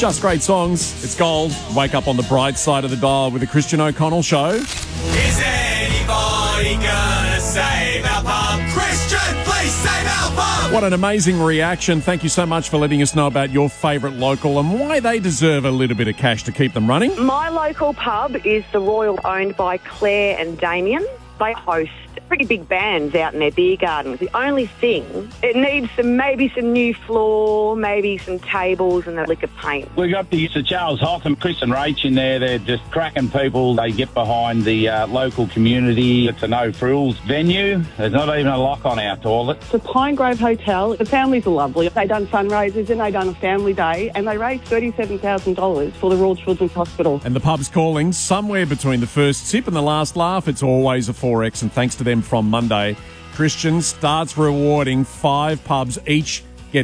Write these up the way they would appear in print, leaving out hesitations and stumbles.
Just great songs. It's gold. Wake up on the bright side of the dial with the Christian O'Connell Show. Is anybody gonna save our pub? Christian, please save our pub! What an amazing reaction. Thank you so much for letting us know about your favourite local and why they deserve a little bit of cash to keep them running. My local pub is the Royal, owned by Claire and Damien. They host pretty big bands out in their beer garden. The only thing, it needs maybe some new floor, maybe some tables and a lick of paint. We got the Sir Charles Hotham, Chris and Rach in there. They're just cracking people. They get behind the local community. It's a no-frills venue. There's not even a lock on our toilet. The Pinegrove Hotel, the families are lovely. They done fundraisers and they done a family day and they raised $37,000 for the Royal Children's Hospital. And the pub's calling somewhere between the first sip and the last laugh. It's always a 4X, and thanks to them from Monday, Christian starts rewarding 5 pubs. Each get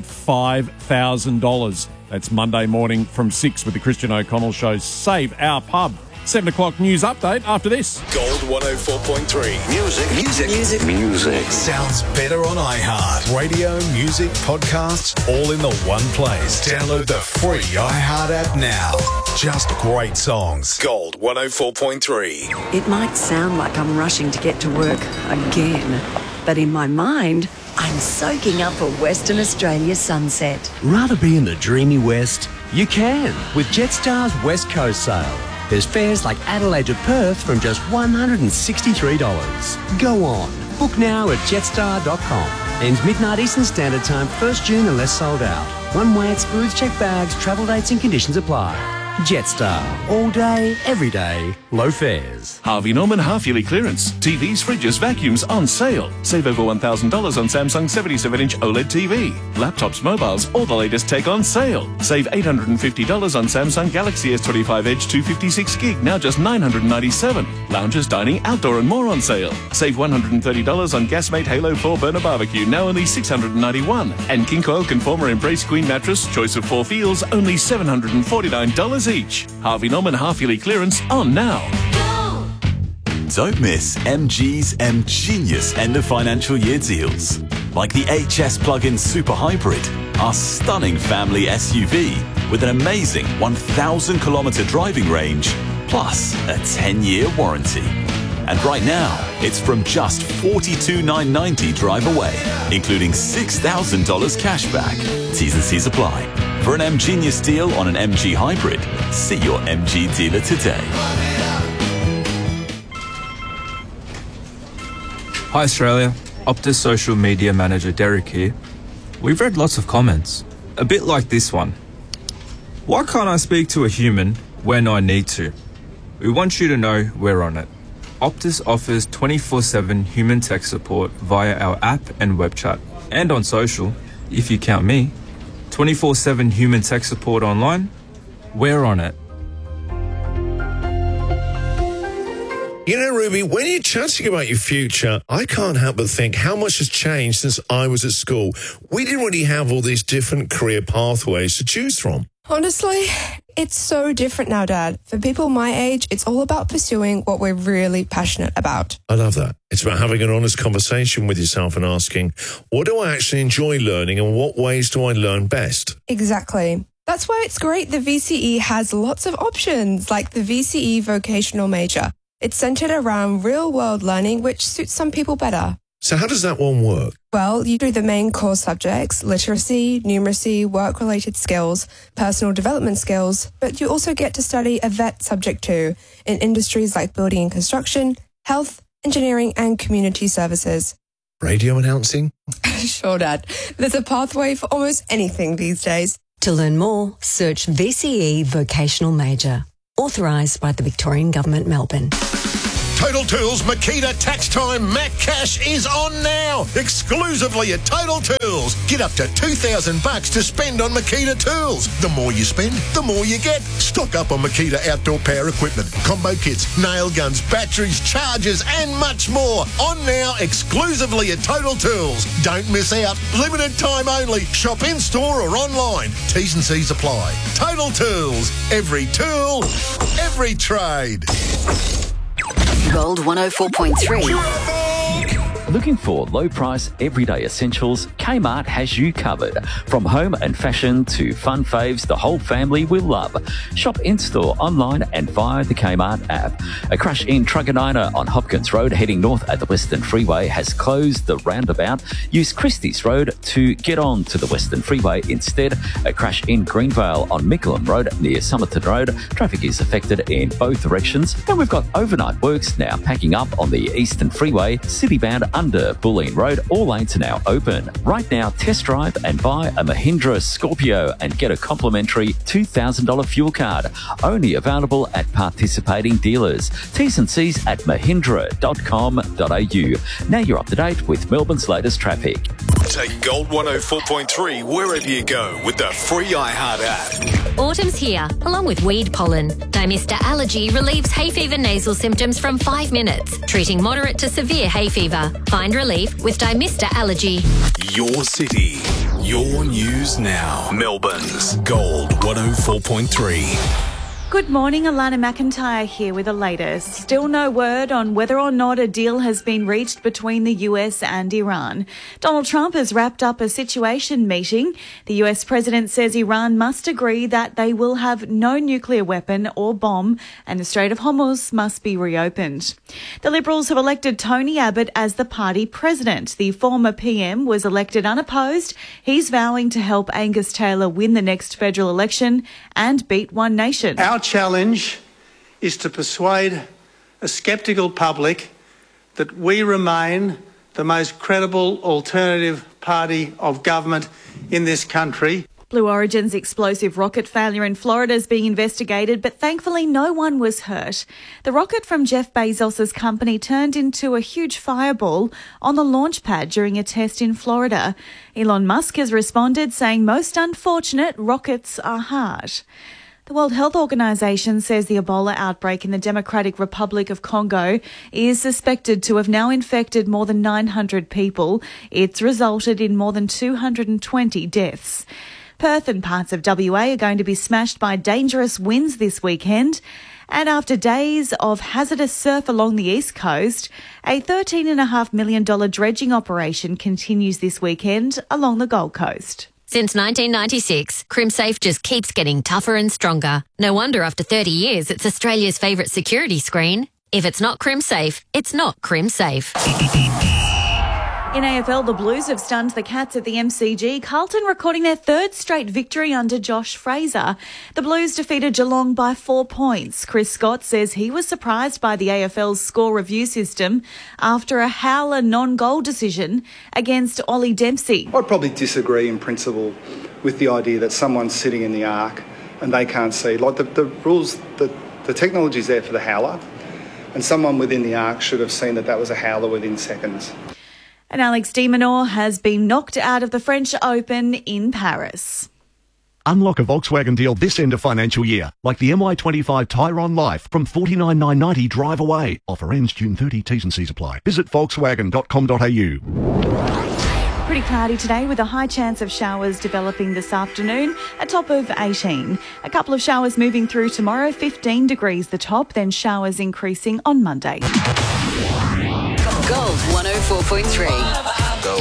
$5,000. That's Monday morning from 6 with the Christian O'Connell Show. Save our pub. 7 o'clock news update after this. Gold 104.3. Music. Sounds better on iHeart. Radio, music, podcasts, all in the one place. Download the free iHeart app now. Just great songs. Gold 104.3. It might sound like I'm rushing to get to work again, but in my mind, I'm soaking up a Western Australia sunset. Rather be in the dreamy West? You can with Jetstar's West Coast sale. There's fares like Adelaide to Perth from just $163. Go on. Book now at jetstar.com. Ends midnight Eastern Standard Time, 1st June unless sold out. One way at Spoods, check bags, travel dates and conditions apply. Jetstar. All day, every day, low fares. Harvey Norman half-yearly clearance. TVs, fridges, vacuums on sale. Save over $1,000 on Samsung 77-inch OLED TV. Laptops, mobiles, all the latest tech on sale. Save $850 on Samsung Galaxy S25 Edge 256 gig, now just $997. Lounges, dining, outdoor and more on sale. Save $130 on Gasmate Halo 4 Burner Barbecue, now only $691. And King Coil Conformer Embrace Queen Mattress, choice of 4 feels, only $749 each. Harvey Norman half-yearly clearance on now. Don't miss MG's M-Genius end of financial year deals. Like the HS plug-in Super Hybrid, our stunning family SUV with an amazing 1,000 kilometre driving range, plus a 10-year warranty. And right now, it's from just $42,990 drive away, including $6,000 cash back. T's and C's apply. For an M-Genius deal on an MG Hybrid, see your MG dealer today. Hi Australia, Optus social media manager Derek here. We've read lots of comments, a bit like this one. Why can't I speak to a human when I need to? We want you to know we're on it. Optus offers 24/7 human tech support via our app and web chat. And on social, if you count me, 24/7 human tech support online, we're on it. You know, Ruby, when you're chatting about your future, I can't help but think how much has changed since I was at school. We didn't really have all these different career pathways to choose from. Honestly, it's so different now, Dad. For people my age, it's all about pursuing what we're really passionate about. I love that. It's about having an honest conversation with yourself and asking, what do I actually enjoy learning and what ways do I learn best? Exactly. That's why it's great the VCE has lots of options, like the VCE vocational major. It's centered around real-world learning, which suits some people better. So how does that one work? Well, you do the main core subjects, literacy, numeracy, work-related skills, personal development skills, but you also get to study a VET subject too, in industries like building and construction, health, engineering and community services. Radio announcing? Sure, Dad. There's a pathway for almost anything these days. To learn more, search VCE Vocational Major. Authorised by the Victorian Government, Melbourne. Total Tools Makita Tax Time Mac Cash is on now, exclusively at Total Tools. Get up to $2,000 to spend on Makita tools. The more you spend, the more you get. Stock up on Makita outdoor power equipment, combo kits, nail guns, batteries, chargers, and much more. On now, exclusively at Total Tools. Don't miss out. Limited time only. Shop in store or online. T's and C's apply. Total Tools. Every tool, every trade. Gold 104.3. Looking for low-price, everyday essentials? Kmart has you covered. From home and fashion to fun faves the whole family will love. Shop in-store, online and via the Kmart app. A crash in Truganina on Hopkins Road heading north at the Western Freeway has closed the roundabout. Use Christie's Road to get on to the Western Freeway instead. A crash in Greenvale on Mickleham Road near Somerton Road. Traffic is affected in both directions. And we've got overnight works now packing up on the Eastern Freeway, city-bound under Bulleen Road. All lanes are now open. Right now, test drive and buy a Mahindra Scorpio and get a complimentary $2,000 fuel card. Only available at participating dealers. T's and C's at mahindra.com.au. Now you're up to date with Melbourne's latest traffic. Take Gold 104.3 wherever you go with the free iHeart app. Autumn's here, along with weed pollen. Dimista Allergy relieves hay fever nasal symptoms from 5 minutes, treating moderate to severe hay fever. Find relief with Dimista Allergy. Your city, your news now. Melbourne's Gold 104.3. Good morning, Alana McIntyre here with the latest. Still no word on whether or not a deal has been reached between the US and Iran. Donald Trump has wrapped up a situation meeting. The US president says Iran must agree that they will have no nuclear weapon or bomb and the Strait of Hormuz must be reopened. The Liberals have elected Tony Abbott as the party president. The former PM was elected unopposed. He's vowing to help Angus Taylor win the next federal election and beat One Nation. Our challenge is to persuade a sceptical public that we remain the most credible alternative party of government in this country. Blue Origin's explosive rocket failure in Florida is being investigated, but thankfully no one was hurt. The rocket from Jeff Bezos' company turned into a huge fireball on the launch pad during a test in Florida. Elon Musk has responded saying most unfortunate, rockets are hard. The World Health Organization says the Ebola outbreak in the Democratic Republic of Congo is suspected to have now infected more than 900 people. It's resulted in more than 220 deaths. Perth and parts of WA are going to be smashed by dangerous winds this weekend. And after days of hazardous surf along the east coast, a $13.5 million dredging operation continues this weekend along the Gold Coast. Since 1996, CrimSafe just keeps getting tougher and stronger. No wonder after 30 years, it's Australia's favourite security screen. If it's not CrimSafe, it's not CrimSafe. In AFL, the Blues have stunned the Cats at the MCG. Carlton recording their third straight victory under Josh Fraser. The Blues defeated Geelong by 4 points. Chris Scott says he was surprised by the AFL's score review system after a howler non-goal decision against Ollie Dempsey. I'd probably disagree in principle with the idea that someone's sitting in the arc and they can't see. Like the rules, the technology's there for the howler, and someone within the arc should have seen that was a howler within seconds. And Alex de Minaur has been knocked out of the French Open in Paris. Unlock a Volkswagen deal this end of financial year, like the MY25 Tyron Life from $49,990 drive away. Offer ends June 30, T's and C's apply. Visit volkswagen.com.au. Pretty cloudy today with a high chance of showers developing this afternoon, a top of 18. A couple of showers moving through tomorrow, 15 degrees the top, then showers increasing on Monday. Gold 104.3. Gold.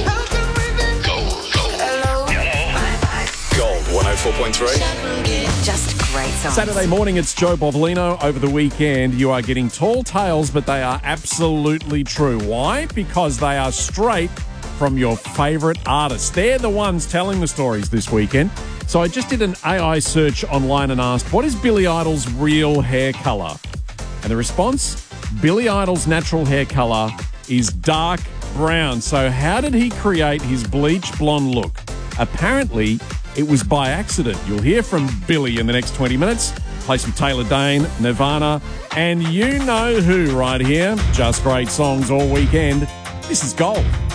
Gold 104.3. Just great songs. Saturday morning, it's Joe Bovolino. Over the weekend, you are getting tall tales, but they are absolutely true. Why? Because they are straight from your favourite artists. They're the ones telling the stories this weekend. So I just did an AI search online and asked, what is Billy Idol's real hair colour? And the response, Billy Idol's natural hair colour is dark brown. So how did he create his bleach blonde look? Apparently, it was by accident. You'll hear from Billy in the next 20 minutes. Play some Taylor Dane, Nirvana, and you know who right here. Just great songs all weekend. This is Gold.